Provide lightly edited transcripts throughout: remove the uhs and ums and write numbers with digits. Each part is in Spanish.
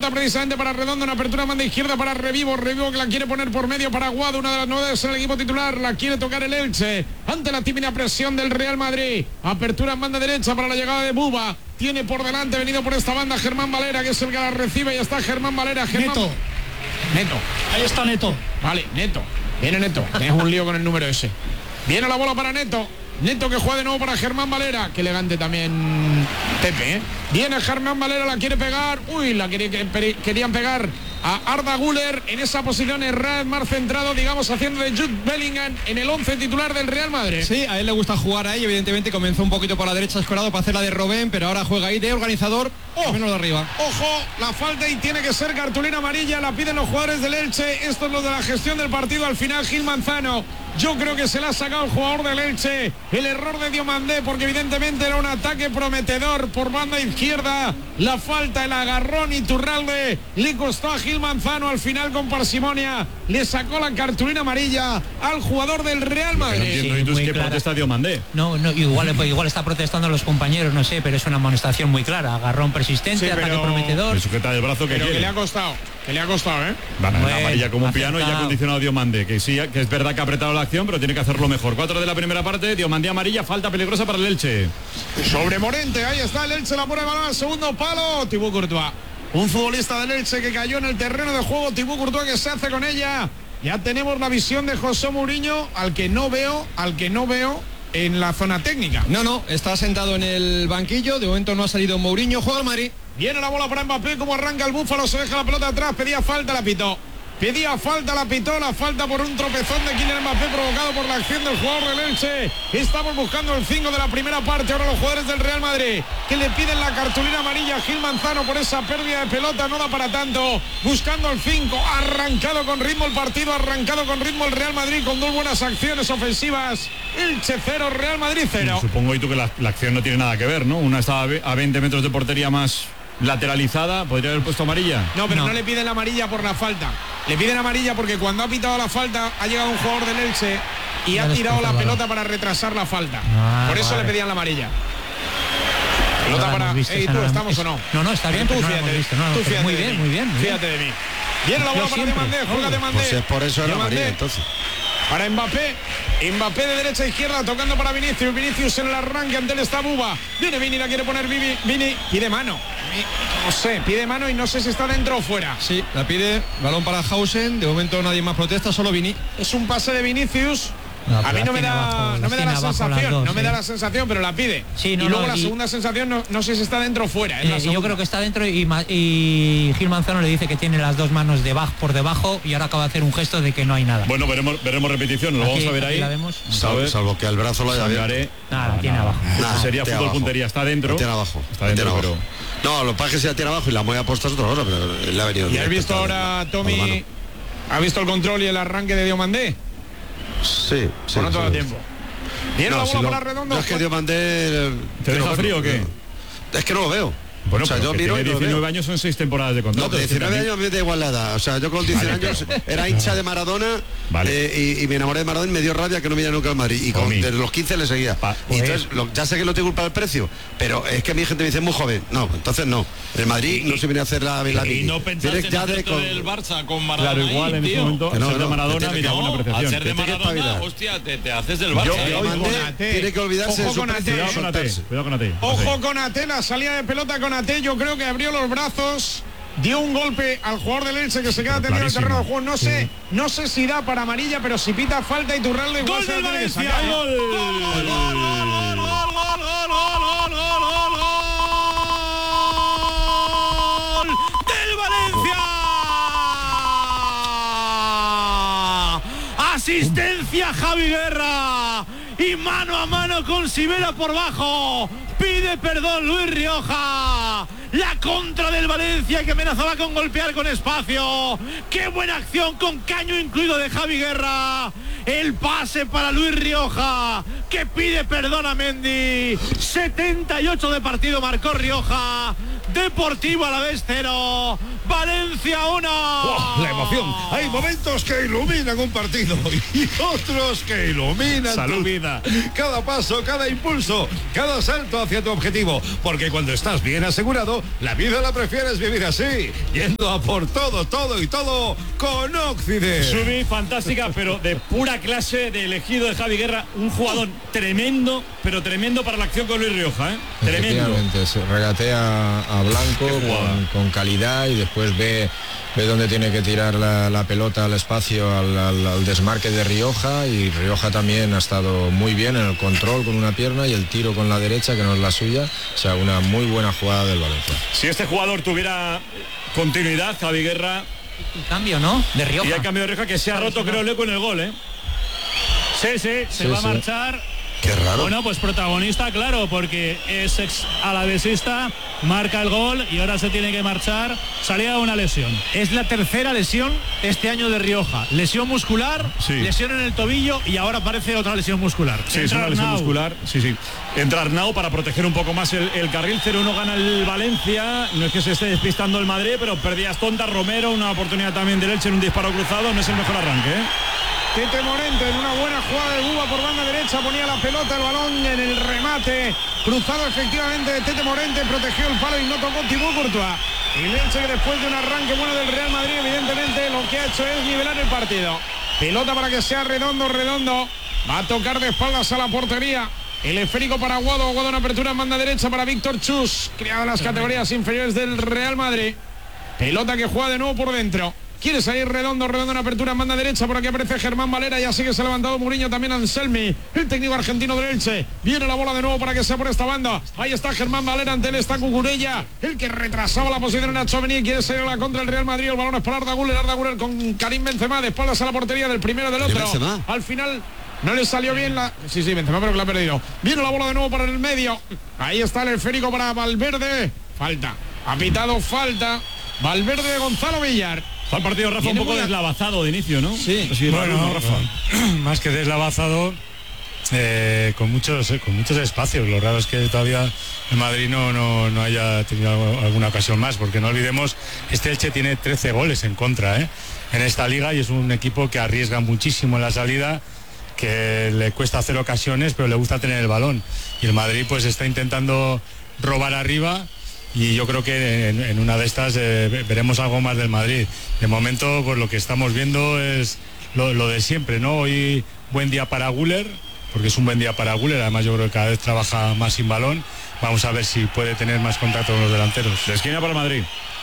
pelota precisamente para Redondo, en apertura banda izquierda para Revivo que la quiere poner por medio para Aguado, una de las novedades en el equipo titular, la quiere tocar el Elche, ante la tímida presión del Real Madrid, apertura en banda derecha para la llegada de Buba, tiene por delante, venido por esta banda Germán Valera, que es el que la recibe, y está Germán Valera, Neto, ahí está Neto, vale, Neto, viene Neto, tienes un lío con el número ese, viene la bola para Neto que juega de nuevo para Germán Valera, que elegante también Pepe, viene Germán Valera, la quiere pegar, querían pegar a Arda Güler en esa posición, errada, más centrado, digamos, haciendo de Jude Bellingham en el 11 titular del Real Madrid. Sí, a él le gusta jugar ahí, evidentemente comenzó un poquito por la derecha escorado para hacer la de Robben, pero ahora juega ahí de organizador, menos de arriba. Ojo, la falta, y tiene que ser cartulina amarilla, la piden los jugadores del Elche. Esto es lo de la gestión del partido al final. Gil Manzano, yo creo que se la ha sacado el jugador del Elche, el error de Diomandé, porque evidentemente era un ataque prometedor por banda izquierda, la falta, el agarrón, y Iturralde le costó a Gil Manzano, al final con parsimonia le sacó la cartulina amarilla al jugador del Real Madrid. No entiendo, ¿y qué protesta Diomandé? No, igual está protestando a los compañeros, no sé, pero es una amonestación muy clara, agarrón persistente, sí, ataque prometedor. Me sujeta el brazo, que le ha costado, Bueno, la amarilla como un piano, y ya ha condicionado Diomandé, que sí, que es verdad que ha apretado la acción, pero tiene que hacerlo mejor. 4 de la primera parte, Diomandé amarilla, falta peligrosa para el Elche. Sobre Morente, ahí está el Elche, la pone de balón al segundo palo, Thibaut Courtois, un futbolista del Elche que cayó en el terreno de juego, Thibaut Courtois, que se hace con ella. Ya tenemos la visión de José Mourinho, al que no veo en la zona técnica. No, está sentado en el banquillo, de momento no ha salido Mourinho, juega el Madrid. Viene la bola para Mbappé, como arranca el Búfalo, se deja la pelota atrás, pedía falta, la pitó, la falta por un tropezón de Kylian Mbappé provocado por la acción del jugador del Elche. Estamos buscando el 5 de la primera parte, ahora los jugadores del Real Madrid, que le piden la cartulina amarilla a Gil Manzano por esa pérdida de pelota, no da para tanto, buscando el 5, arrancado con ritmo el partido, arrancado con ritmo el Real Madrid, con 2 buenas acciones ofensivas, Elche 0, Real Madrid 0. Supongo, y tú, que la acción no tiene nada que ver, ¿no? Una estaba a 20 metros de portería más lateralizada, ¿podría haber puesto amarilla? No, pero no le piden la amarilla por la falta, le piden amarilla porque cuando ha pitado la falta ha llegado un jugador del Elche y ha tirado la pelota para retrasar la falta, por eso le pedían la amarilla. Pelota para... ¿tú estamos o no? No, está bien, tú no fíjate, tú fíjate, muy bien. Fíjate de mí. Viene la bola para Diomandé, juega Diomandé. Pues es por eso era amarilla, entonces. Para Mbappé de derecha a izquierda, tocando para Vinicius en el arranque, ante él está Buba, viene Vini, la quiere poner Vini, pide mano, pide mano y no sé si está dentro o fuera. Sí, la pide, balón para Hausen, de momento nadie más protesta, solo Vini. Es un pase de Vinicius. No, a mí no me da la sensación, pero la pide. Sí, y luego la segunda sensación no sé si está dentro o fuera. Yo creo que está dentro, y Gil Manzano le dice que tiene las 2 manos por debajo, y ahora acaba de hacer un gesto de que no hay nada. Bueno, veremos repetición, lo vamos a ver ahí. Salvo que el brazo lo haya abierto. Nada, la tiene abajo. Sería fútbol abajo. Puntería, está dentro. La tiene abajo. Está dentro, pero... No, lo que pasa es que se la tiene abajo y la mueve a puesta otra hora, pero le ha venido. ¿Y has visto ahora, Tommy, ha visto el control y el arranque de Diomandé? Sí. No todo el tiempo. Viene la bola para Redondo. No es que Diomandé... ¿Te deja frío o qué? Es que no lo veo. Bueno, o sea, yo miro, tiene 19 años, son 6 temporadas de contrato. No, 19 años me da igual la edad. O sea, yo con 19 años era hincha de Maradona, y me enamoré de Maradona y me dio rabia que no me diera nunca al Madrid. Y desde los 15 le seguía. Y entonces, ya sé que no te culpa el precio, pero es que mi gente me dice muy joven. No, entonces no. El Madrid no se viene a hacer la y no pensaste en hacer del Barça con Maradona. Claro, igual en ese momento, hacer de Maradona, mira, buena apreciación. Hacer de Maradona, hostia, te haces del Barça. Tiene que olvidarse de su Cuidado con Ate. Ojo con Ate, la salida de pelota con Ate, yo creo que abrió los brazos, dio un golpe al jugador del Elche que se queda tendido en el terreno de juego. No sé si da para amarilla, pero si pita falta y Iturralde igual ¡Gol del Valencia! ¡Gol del Valencia! Asistencia Javi Guerra y mano a mano con Sibela por bajo. Pide perdón Luis Rioja. La contra del Valencia, que amenazaba con golpear con espacio. Qué buena acción, con caño incluido, de Javi Guerra. El pase para Luis Rioja, que pide perdón a Mendy. 78 de partido marcó Rioja. Deportivo Alavés 0, Valencia 1. ¡Oh, la emoción! Hay momentos que iluminan un partido y otros que iluminan tu vida. Cada paso, cada impulso, cada salto hacia tu objetivo. Porque cuando estás bien asegurado, la vida la prefieres vivir así, yendo a por todo, todo y todo con Occident. Subí fantástica, pero de pura clase de elegido de Javi Guerra, un jugador tremendo, pero tremendo para la acción con Luis Rioja, ¿eh? Tremendo. Se regatea a Blanco con calidad y después ve dónde tiene que tirar la pelota al espacio, al desmarque de Rioja, y Rioja también ha estado muy bien en el control con una pierna y el tiro con la derecha, que no es la suya. O sea, una muy buena jugada del Valencia. Si este jugador tuviera continuidad, Javi Guerra... Un cambio, ¿no? De Rioja. Y el cambio de Rioja que se ha roto, creo, Leco en el gol, ¿eh? Sí, se va a marchar. Qué raro. Bueno, pues protagonista, claro, porque es ex alavesista, marca el gol y ahora se tiene que marchar. Salía una lesión. Es la tercera lesión este año de Rioja. Lesión muscular, lesión en el tobillo y ahora aparece otra lesión muscular. Sí, es una lesión muscular. Sí. Entra Arnau para proteger un poco más el carril. 0-1 gana el Valencia. No es que se esté despistando el Madrid, pero pérdidas tontas. Romero, una oportunidad también del Elche en un disparo cruzado. No es el mejor arranque, ¿eh? Tete Morente en una buena jugada de Buba por banda derecha, ponía la pelota, el balón en el remate, cruzado efectivamente de Tete Morente, protegió el palo y no tocó Thibaut Courtois. Y Elche, que después de un arranque bueno del Real Madrid, evidentemente lo que ha hecho es nivelar el partido. Pelota para que sea redondo, va a tocar de espaldas a la portería. El esférico para Aguado en apertura en banda derecha para Víctor Chus, criado en las categorías inferiores del Real Madrid. Pelota que juega de nuevo por dentro. Quiere salir redondo en apertura en banda derecha. Por aquí aparece Germán Valera. Ya sigue, se ha levantado Mourinho, también Anselmi, el técnico argentino del Elche. Viene la bola de nuevo para que sea por esta banda. Ahí está Germán Valera, ante él está Cucurella, el que retrasaba la posición en Tchouaméni. Quiere salir a la contra el Real Madrid. El balón es para Arda Güler con Karim Benzema, de espaldas a la portería del primero del otro. Benzema. Al final no le salió bien la... Sí, Benzema, pero que la ha perdido. Viene la bola de nuevo para el medio. Ahí está el esférico para Valverde. Falta. Ha pitado falta. Valverde de Gonzalo Villar. Fue el partido, Rafa, un poco deslavazado de inicio, ¿no? Sí, bueno, Rafa. Más que deslavazado, con muchos espacios. Lo raro es que todavía el Madrid no haya tenido alguna ocasión más, porque no olvidemos, este Elche tiene 13 goles en contra, en esta liga, y es un equipo que arriesga muchísimo en la salida, que le cuesta hacer ocasiones, pero le gusta tener el balón. Y el Madrid pues está intentando robar arriba, y yo creo que en una de estas veremos algo más del Madrid. De momento, pues lo que estamos viendo es lo de siempre, ¿no? Hoy buen día para Güler, porque es un buen día para Güler. Además, yo creo que cada vez trabaja más sin balón. Vamos a ver si puede tener más contacto con los delanteros. De esquina para el Madrid.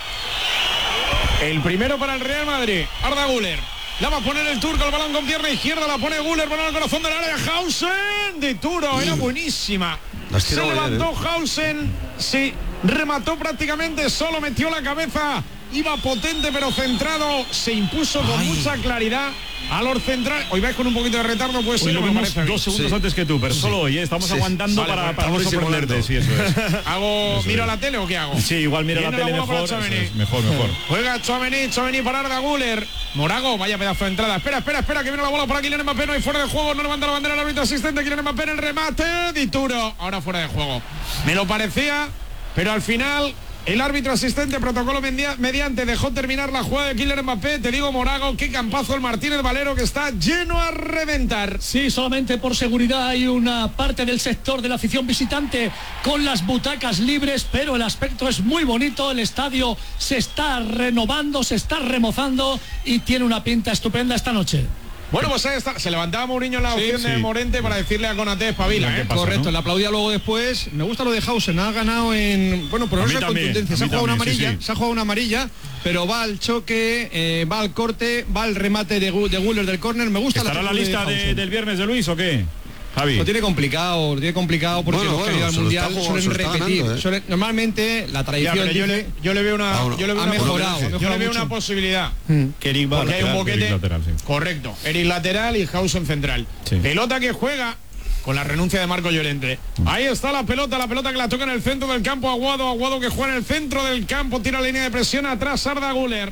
El primero para el Real Madrid, Arda Güler. La va a poner el turco, el balón con pierna izquierda, la pone Güler, balón al corazón del área. Hausen de Turo, era buenísima. Se levantó Hausen, sí, remató prácticamente solo, metió la cabeza, iba potente pero centrado, se impuso con mucha claridad a los centrales. Hoy vais con un poquito de retardo, pues hoy lo vemos 2 segundos antes que tú, pero solo hoy, estamos aguantando para no sorprenderte. Sí, eso es. ¿Miro la tele o qué hago? Sí, igual mira la tele mejor. Mejor. Juega Tchouaméni para Arda Güler. Morago, vaya pedazo de entrada. Espera, que viene la bola para Kylian Mbappé, no hay fuera de juego, no levanta la bandera el árbitro asistente. Kylian Mbappé en el remate, Dituro, ahora fuera de juego. Me lo parecía, pero al final el árbitro asistente, protocolo mediante, dejó terminar la jugada de Kylian Mbappé. Te digo, Morago, qué campazo el Martínez Valero, que está lleno a reventar. Sí, solamente por seguridad hay una parte del sector de la afición visitante con las butacas libres, pero el aspecto es muy bonito. El estadio se está renovando, se está remozando y tiene una pinta estupenda esta noche. Bueno, pues ahí está. Se levantaba Mourinho en la opción de Morente para decirle a Konaté, espabila, Correcto, ¿no? Le aplaudía luego después. Me gusta lo de Hausen, ha ganado en... Bueno, por esa contundencia. Se ha jugado una amarilla, pero va al choque, va al corte, va al remate de Güler del córner. Me gusta. ¿Estará la lista del viernes de Luis o qué? Javi. Lo tiene complicado porque los que han ido al mundial suelen repetir. Normalmente la tradición yo le veo una posibilidad. Que Eric va porque hay un boquete lateral, sí. Correcto. Eric lateral y Hausen central. Sí. Pelota que juega con la renuncia de Marco Llorente. Ahí está la pelota que la toca en el centro del campo. Aguado que juega en el centro del campo, tira la línea de presión atrás Arda Güler.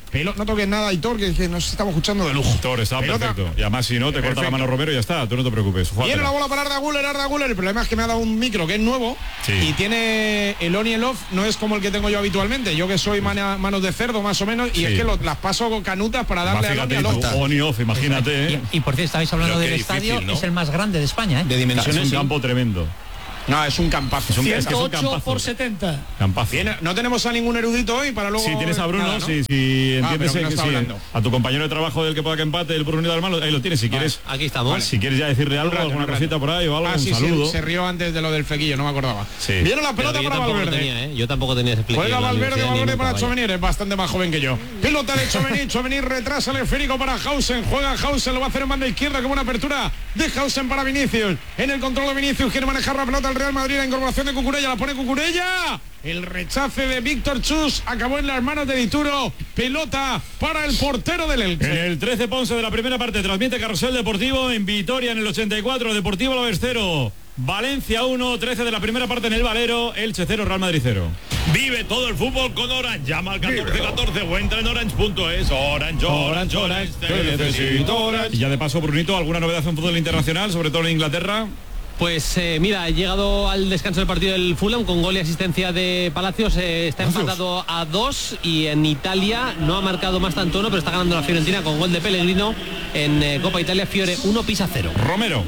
No toques nada, Aitor, que nos estamos escuchando de lujo. Aitor, está perfecto. Y además, si no, te corta la mano Romero y ya está. Tú no te preocupes. Viene la bola para Arda Güler. El problema es que me ha dado un micro que es nuevo y tiene el on y el off. No es como el que tengo yo habitualmente. Yo que soy manos de cerdo, más o menos, y es que las paso con canutas para darle al on y al off. On y off, imagínate. Y por cierto, estabais hablando del estadio, ¿no? Es el más grande de España, ¿eh? De dimensiones. Es un campo tremendo. No, es un campazo. 108 por 70. Campazo. Bien, no tenemos a ningún erudito hoy para luego. Sí, tienes a Bruno, nada, ¿no? Si entiendes que sí, a tu compañero de trabajo del que pueda que empate, el Bruno de Almalo, ahí lo tienes. Si quieres, aquí estamos. Vale. Si quieres ya decirle algo, alguna cosita por ahí o algo, un saludo. Se rió antes de lo del flequillo, no me acordaba. Sí. Viene la pelota para Valverde. Yo tampoco tenía ese flequillo. Juega Valverde para Tchouaméni, es bastante más joven que yo. Pelota de Tchouaméni retrasa el esférico para Hausen. Juega Hausen, lo va a hacer en banda izquierda como una apertura de Hausen para Vinicius. En el control de Vinicius quiere manejar la pelota el Real Madrid, la incorporación de Cucurella, la pone Cucurella. El rechace de Víctor Chus acabó en las manos de Dituro. Pelota para el portero del Elche. En el 13 Ponce de la primera parte transmite Carrusel Deportivo en Vitoria en el 84. Deportivo Alavés 0. Valencia 1, 13 de la primera parte en el Valero, Elche 0, Real Madrid 0. Vive todo el fútbol con Orange. Llama al 1414 o entra en orange.es. Orange. Te necesito Orange. Y ya de paso, Brunito, ¿alguna novedad en fútbol internacional, sobre todo en Inglaterra? Pues mira, ha llegado al descanso del partido del Fulham con gol y asistencia de Palacios, está empatado a 2 y en Italia no ha marcado más Tantono, pero está ganando la Fiorentina con gol de Pellegrino en Copa Italia. Fiore 1, Pisa 0. Romero.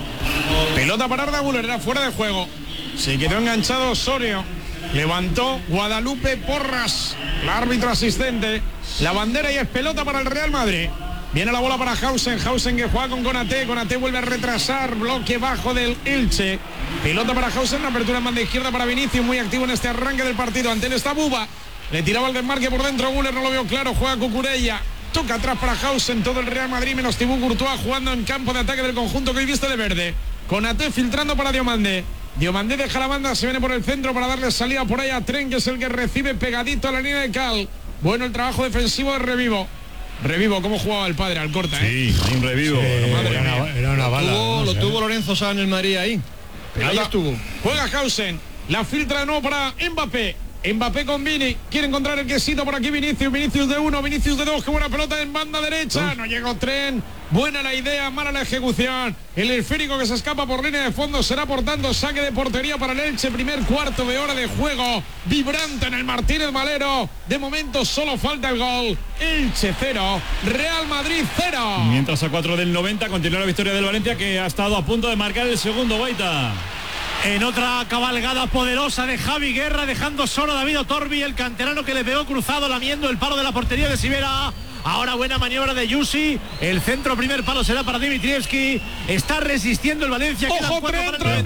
Pelota para Arda Güler, era fuera de juego. Se quedó enganchado Osorio. Levantó Guadalupe Porras, el árbitro asistente. La bandera y es pelota para el Real Madrid. Viene la bola para Hausen que juega con Konaté vuelve a retrasar, bloque bajo del Elche. Pelota para Hausen, apertura en banda izquierda para Vinicius, muy activo en este arranque del partido. Ante él está Buba, le tiraba el desmarque por dentro, Güler no lo vio claro, juega Cucurella. Toca atrás para Hausen, todo el Real Madrid menos Thibaut Courtois jugando en campo de ataque del conjunto que hoy viste de verde. Konaté filtrando para Diomandé deja la banda, se viene por el centro para darle salida por ahí a Tren, que es el que recibe pegadito a la línea de Cal. Bueno el trabajo defensivo de Revivo, cómo jugaba el padre al corta, Sí, un Revivo. Era una bala. Lo tuvo Lorenzo Sá en el Madrid ahí. Ahí estuvo. Juega Hausen, la filtra de nuevo para Mbappé con Vini, quiere encontrar el quesito por aquí Vinicius de 1, Vinicius de 2, qué buena pelota en banda derecha, no llegó Tren, buena la idea, mala la ejecución, el esférico que se escapa por línea de fondo será por tanto saque de portería para el Elche, primer cuarto de hora de juego, vibrante en el Martínez Valero, de momento solo falta el gol, Elche 0, Real Madrid 0. Mientras a 4 del 90 continúa la victoria del Valencia, que ha estado a punto de marcar el segundo, Guaita. En otra cabalgada poderosa de Javi Guerra, dejando solo a David Otorbi, el canterano que le pegó cruzado, lamiendo el palo de la portería de Sivera. Ahora buena maniobra de Yusi. El centro primer palo será para Dimitrievski. Está resistiendo el Valencia. ¡Ojo, Tren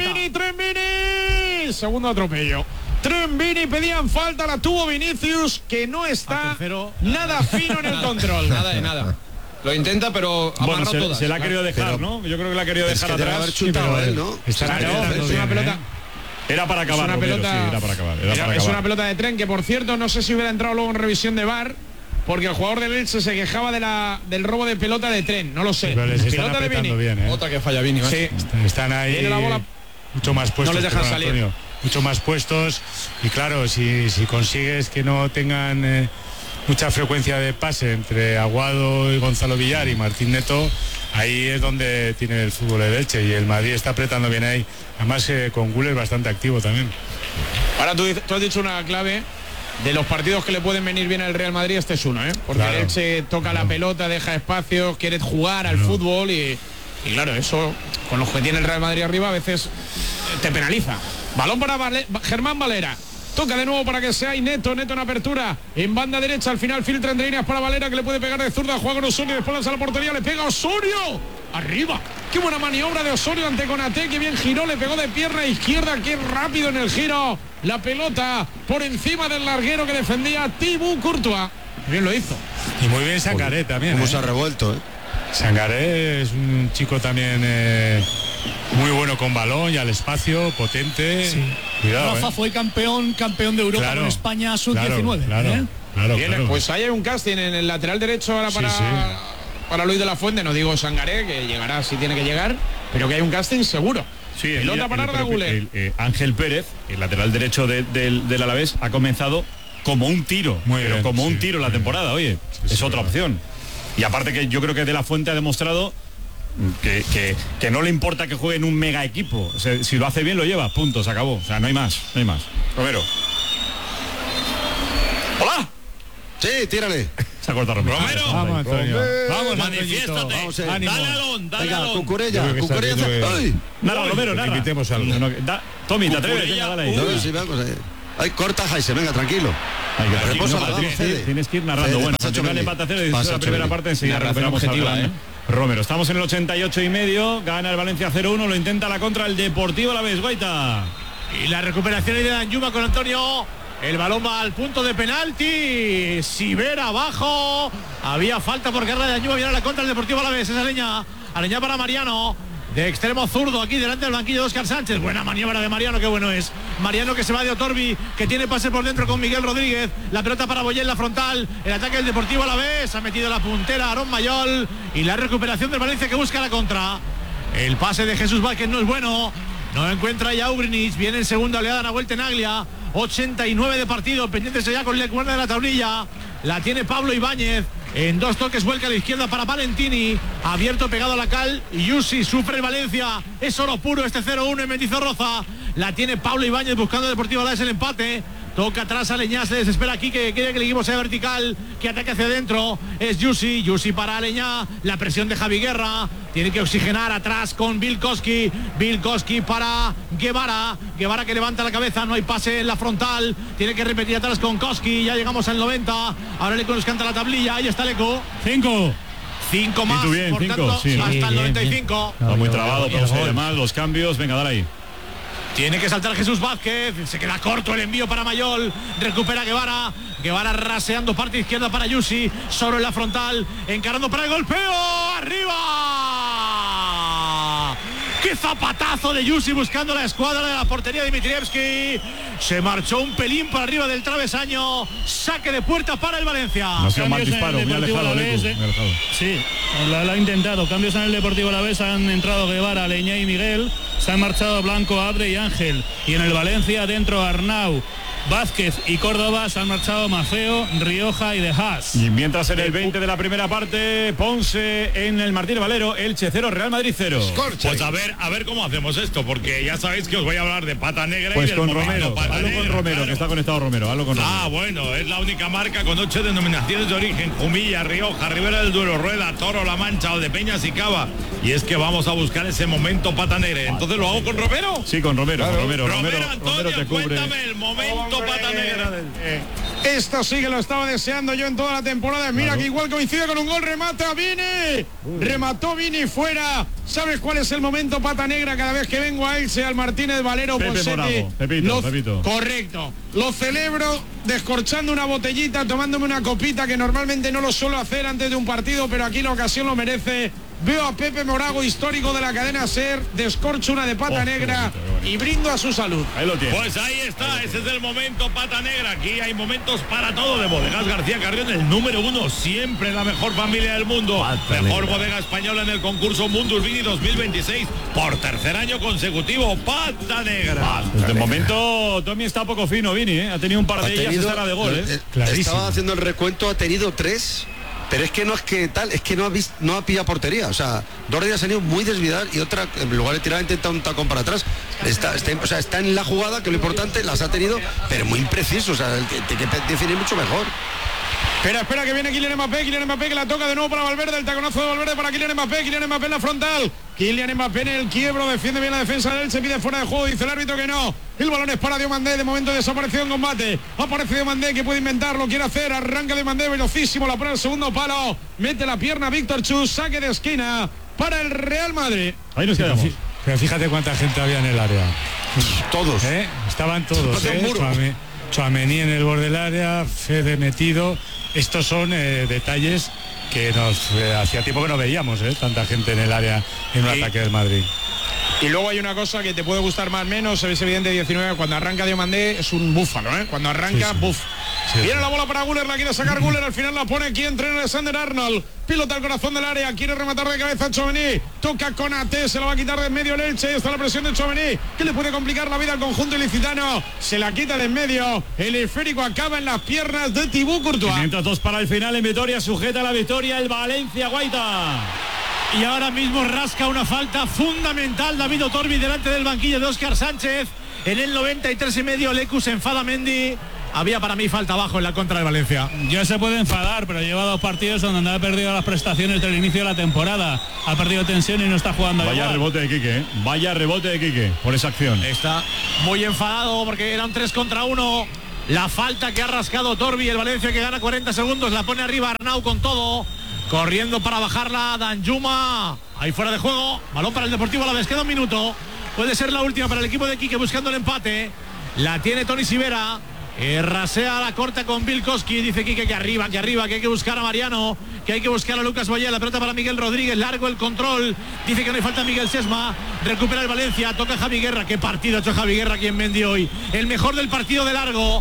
Vini! Segundo atropello. Tren Vini, pedían falta, la tuvo Vinicius, que no está nada fino en el control. Nada de nada. Lo intenta, pero bueno, se la ha querido dejar, ¿no? Yo creo que la ha querido dejar atrás. Haber chutado él, ¿no? Es una pelota. Era para acabar, era para acabar. Es una pelota de Tren que, por cierto, no sé si hubiera entrado luego en revisión de VAR, porque el jugador del Elche se quejaba del robo de pelota de Tren, no lo sé. Pelota de Vini. Bien, Otra que falla Vini. Sí. Están ahí. Tiene la bola. Mucho más puestos. No les dejan salir. Antonio, mucho más puestos. Y claro, si consigues que no tengan mucha frecuencia de pase entre Aguado y Gonzalo Villar y Martín Neto, ahí es donde tiene el fútbol el Elche, y el Madrid está apretando bien ahí, además con Güler bastante activo también. Ahora tú has dicho una clave de los partidos que le pueden venir bien al Real Madrid, este es uno, porque el Elche toca la pelota, deja espacios, quiere jugar al fútbol y claro, eso con los que tiene el Real Madrid arriba a veces te penaliza. Balón para Germán Valera. Toca de nuevo para que sea y Neto en apertura, en banda derecha, al final filtra entre líneas para Valera, que le puede pegar de zurda, juega con Osorio, después lanza la portería, le pega Osorio, arriba, qué buena maniobra de Osorio ante Konaté, que bien giró, le pegó de pierna izquierda, qué rápido en el giro, la pelota por encima del larguero que defendía Thibaut Courtois, bien lo hizo. Y muy bien Sangaré también. Cómo se ha revuelto, Sangaré es un chico también muy bueno con balón y al espacio, potente. Sí. Cuidado, Rafa fue campeón de Europa con España sub-19. Claro. Pues ahí hay un casting en el lateral derecho ahora para Luis de la Fuente, no digo Sangaré, que llegará si tiene que llegar, pero que hay un casting seguro. Sí, pelota para Arda Güler. Ángel Pérez, el lateral derecho del Alavés, ha comenzado como un tiro, un tiro en la temporada, oye, es otra opción. Y aparte que yo creo que De La Fuente ha demostrado que no le importa que juegue en un mega equipo. O sea, si lo hace bien lo lleva, punto, se acabó. O sea, no hay más. Romero. ¡Hola! Sí, tírale. Se ha cortado Romero. Vamos, Antonio. Vamos, manifiéstate. Vamos, Dale alón. Cucurella. Narra, Romero, narra. Invitemos algo. Tommy, te atreves, venga, dale ahí. No, sí, vamos ahí. Ay, corta, Jaise, venga, tranquilo. Tienes que ir narrando. Bueno, continúa el empate a 0 y la primera parte, enseguida recuperamos al gran Romero. Estamos en el 88,5, gana el Valencia 0-1, lo intenta la contra el Deportivo Alavés, Guaita. Y la recuperación de Danjuma con Antonio. El balón va al punto de penalti. Sivera abajo. Había falta por guerra de Danjuma. Viene a la contra el Deportivo Alavés. Esa Aleñá para Mariano. De extremo zurdo aquí delante del banquillo de Óscar Sánchez. Buena maniobra de Mariano, qué bueno es. Mariano que se va de Otorbi, que tiene pase por dentro con Miguel Rodríguez. La pelota para Boyé en la frontal. El ataque del Deportivo Alavés. Ha metido la puntera Aarón Mayol. Y la recuperación del Valencia que busca la contra. El pase de Jesús Vázquez no es bueno. No encuentra ya Ugrinic. Viene en segunda oleada Nahuel Tenaglia. 89 de partido. Pendientes ya con la cuerda de la tablilla. La tiene Pablo Ibáñez. En 2 toques vuelca a la izquierda para Valentini. Abierto, pegado a la cal. Yusi sufre el Valencia. Es oro puro este 0-1 en Mendizorroza. La tiene Pablo Ibáñez buscando Deportivo Alavés el empate. Toca atrás a Aleñá, se desespera aquí que quiere que el equipo sea vertical, que ataque hacia adentro. Es Yusi para Aleñá, la presión de Javi Guerra. Tiene que oxigenar atrás con Vilkoski para Guevara que levanta la cabeza, no hay pase en la frontal. Tiene que repetir atrás con Koski, ya llegamos al 90. Ahora Leco nos canta la tablilla, ahí está Leco. 5 más, bien, por tanto, sí, hasta el 95. Está muy trabado, pero además los cambios, venga, dale ahí. Tiene que saltar Jesús Vázquez, se queda corto el envío para Mayol, recupera Guevara raseando parte izquierda para Yusi, solo en la frontal, encarando para el golpeo, arriba. ¡Qué zapatazo de Yusi buscando la escuadra de la portería de Dmitrievski! Se marchó un pelín para arriba del travesaño, saque de puerta para el Valencia. No ha sido mal disparo, muy alejado, Sí, lo ha intentado, cambios en el Deportivo Alavés, han entrado Guevara, Leñá y Miguel. Se han marchado Blanco, Abre y Ángel. Y en el Valencia dentro Arnau, Vázquez y Córdoba. Se han marchado Mafeo, Rioja y De Haas. Y mientras en el 20 de la primera parte, Ponce en el Martín Valero, Elche 0, Real Madrid 0. Pues a ver cómo hacemos esto, porque ya sabéis que os voy a hablar de Pata Negra pues y del con Romero, hazlo con Romero, claro. Que está conectado Romero, hazlo con Romero. Bueno, es la única marca con 8 denominaciones de origen: Jumilla, Rioja, Ribera del Duero, Rueda, Toro, La Mancha, Valdepeñas y Cava. Y es que vamos a buscar ese momento Pata Negra. Entonces lo hago con Romero. Sí, con Romero, claro. Romero, Antonio, te cubre. Cuéntame el momento Pata Negra. Esto sí que lo estaba deseando yo en toda la temporada. Mira que igual coincide con un gol, remata Vini. Remató Vini fuera. ¿Sabes cuál es el momento Pata Negra? Cada vez que vengo a Elche, al Martínez Valero, Pepito. Correcto. Lo celebro descorchando una botellita, tomándome una copita, que normalmente no lo suelo hacer antes de un partido, pero aquí la ocasión lo merece. Veo a Pepe Morago, histórico de la cadena SER, descorcho una de Pata Negra y brindo a su salud. Ahí lo tiene. Pues ahí está, ese es el momento Pata Negra. Aquí hay momentos para todo de Bodegas García Carrión, el número 1, siempre la mejor familia del mundo. Mejor bodega española en el concurso Mundus Vini 2026, por tercer año consecutivo, Pata Negra. De momento, Tommy está poco fino, Vini, ha tenido un par de ellas, esta era de gol, Estaba haciendo el recuento, ha tenido 3. Pero es que no es que tal, es que no ha pillado portería. O sea, 2 días han ido muy desviadas y otra, en lugar de tirar, intenta un tacón para atrás. Está en la jugada, que lo importante, las ha tenido, pero muy impreciso. O sea, tiene que definir mucho mejor. Espera que viene Kylian Mbappé que la toca de nuevo para Valverde, el taconazo de Valverde para Kylian Mbappé en la frontal. Kylian Mbappé en el quiebro, defiende bien la defensa de él, se pide fuera de juego, dice el árbitro que no. El balón es para Diomandé, de momento desapareció en combate. Aparece Diomandé, que puede inventarlo, quiere hacer, arranca Diomandé, velocísimo, la pone al segundo palo, mete la pierna Víctor Chus, saque de esquina para el Real Madrid. Ahí nos quedamos. Pero fíjate cuánta gente había en el área. Todos. Estaban todos. Tchouaméni en el borde del área, Fede metido. Estos son detalles que nos hacía tiempo que no veíamos, tanta gente en el área en un ataque del Madrid. Y luego hay una cosa que te puede gustar más o menos, es evidente, 19, cuando arranca Diomandé es un búfalo, cuando arranca, sí. Sí, viene la bola para Güler, la quiere sacar Güler, al final la pone aquí, entrena Alexander Arnold. Pilota al corazón del área, quiere rematar de cabeza a Tchouaméni. Toca Konaté, se la va a quitar de en medio el Elche. Está la presión de Tchouaméni, que le puede complicar la vida al conjunto ilicitano. Se la quita de en medio. El esférico acaba en las piernas de Thibaut Courtois. 502 para el final en Vitoria, sujeta la victoria el Valencia, Guaita. Y ahora mismo rasca una falta fundamental David Otorbi delante del banquillo de Óscar Sánchez. En el 93,5 Lecu se enfada Mendy. Había para mí falta abajo en la contra de Valencia. Ya se puede enfadar, pero lleva 2 partidos donde ha perdido las prestaciones del inicio de la temporada. Ha perdido tensión y no está jugando. Vaya igual. Rebote de Quique, Vaya rebote de Quique por esa acción. Está muy enfadado porque eran 3 contra 1. La falta que ha rascado Torbi, el Valencia que gana 40 segundos, la pone arriba Arnau con todo. Corriendo para bajarla Danjuma. Ahí fuera de juego. Balón para el Deportivo Alavés. Queda 1 minuto. Puede ser la última para el equipo de Quique buscando el empate. La tiene Toni Sivera. Rasea la corta con Bilkowski. Dice Quique que arriba, que hay que buscar a Mariano, que hay que buscar a Lucas Boyé. La pelota para Miguel Rodríguez, largo el control. Dice que no hay falta Miguel Sesma. Recupera el Valencia, toca Javi Guerra. Qué partido ha hecho Javi Guerra aquí en Mendy hoy. El mejor del partido de largo.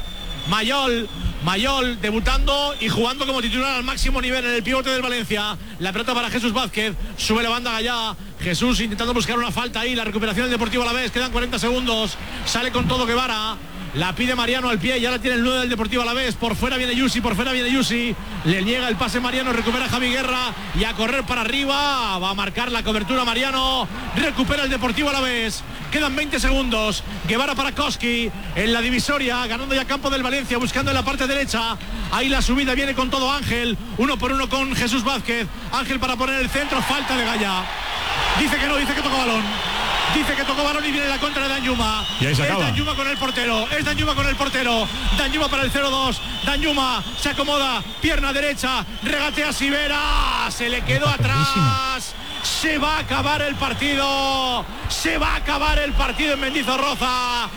Mayol debutando y jugando como titular al máximo nivel en el pivote del Valencia. La pelota para Jesús Vázquez. Sube la banda Gallá. Jesús intentando buscar una falta ahí. La recuperación del Deportivo Alavés. Quedan 40 segundos. Sale con todo Guevara. La pide Mariano al pie y ahora tiene el 9 del Deportivo Alavés. Por fuera viene Yusi. Le niega el pase Mariano, recupera Javi Guerra y a correr para arriba. Va a marcar la cobertura Mariano. Recupera el Deportivo Alavés. Quedan 20 segundos. Guevara para Koski en la divisoria, ganando ya campo del Valencia, buscando en la parte derecha. Ahí la subida viene con todo Ángel. 1 por 1 con Jesús Vázquez. Ángel para poner el centro, falta de Gallá. Dice que no, dice que tocó balón. Dice que tocó balón y viene la contra de Danjuma. Y ahí se acaba. Es Danjuma con el portero. Danjuma para el 0-2. Danjuma se acomoda. Pierna derecha. Regatea Sivera. Se le quedó atrás. Se va a acabar el partido. En Mendizorroza.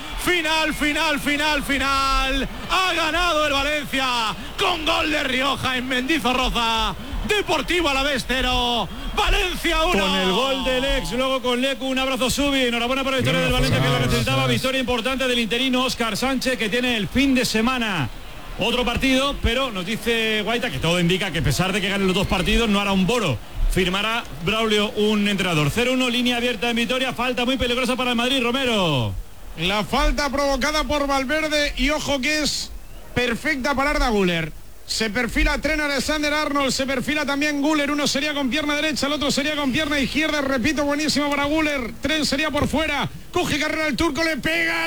Final. Ha ganado el Valencia con gol de Rioja en Mendizorroza. Deportivo Alavés 0, Valencia 1. Con el gol del ex, luego con Lecu, un abrazo Subi, enhorabuena por la victoria del Valencia que lo necesitaba, victoria importante del interino Óscar Sánchez que tiene el fin de semana otro partido, pero nos dice Guaita que todo indica que a pesar de que ganen los 2 partidos no hará un boro. Firmará Braulio un entrenador. 0-1, línea abierta en Vitoria, falta muy peligrosa para el Madrid, Romero. La falta provocada por Valverde y ojo que es perfecta para Arda Güler. Se perfila Trent Alexander-Arnold, se perfila también Güler, uno sería con pierna derecha, el otro sería con pierna izquierda, repito, buenísimo para Güler, Trent sería por fuera, coge carrera el turco, le pega